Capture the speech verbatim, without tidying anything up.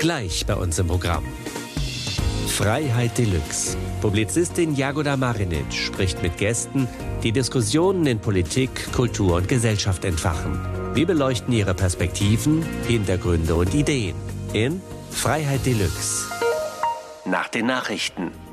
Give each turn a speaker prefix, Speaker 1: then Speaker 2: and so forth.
Speaker 1: Gleich bei uns im Programm. Freiheit Deluxe. Publizistin Jagoda Marinic spricht mit Gästen, die Diskussionen in Politik, Kultur und Gesellschaft entfachen. Wir beleuchten ihre Perspektiven, Hintergründe und Ideen in Freiheit Deluxe. Nach den Nachrichten.